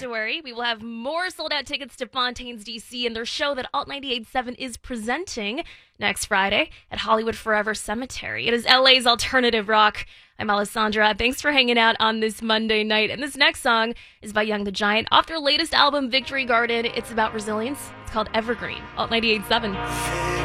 to worry. We will have more sold-out tickets to Fontaines DC and their show that Alt 98.7 is presenting next Friday at Hollywood Forever Cemetery. It is LA's alternative rock. I'm Alessandra. Thanks for hanging out on this Monday night. And this next song is by Young the Giant off their latest album, Victory Garden. It's about resilience. It's called Evergreen. Alt 98.7.